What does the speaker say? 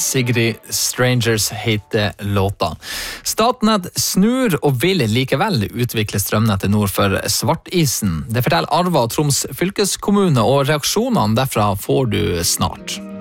Sigrid Strangers heter låta. Statnett snur og vil likevel utvikle strømnettet nord for Svartisen. Det forteller Arva og Troms fylkeskommune, og reaksjonene derfra får du snart.